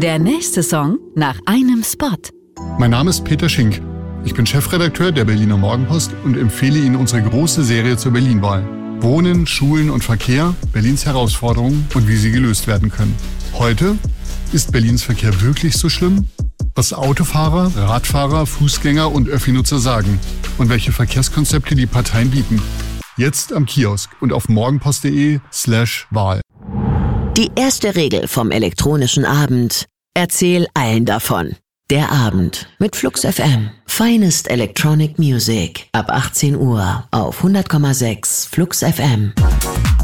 Der nächste Song nach einem Spot. Mein Name ist Peter Schink. Ich bin Chefredakteur der Berliner Morgenpost und empfehle Ihnen unsere große Serie zur Berlin-Wahl. Wohnen, Schulen und Verkehr, Berlins Herausforderungen und wie sie gelöst werden können. Heute: Ist Berlins Verkehr wirklich so schlimm? Was Autofahrer, Radfahrer, Fußgänger und Öffi-Nutzer sagen und welche Verkehrskonzepte die Parteien bieten. Jetzt am Kiosk und auf morgenpost.de/Wahl. Die erste Regel vom elektronischen Abend: Erzähl allen davon. Der Abend mit Flux FM. Finest Electronic Music ab 18 Uhr auf 100,6 Flux FM.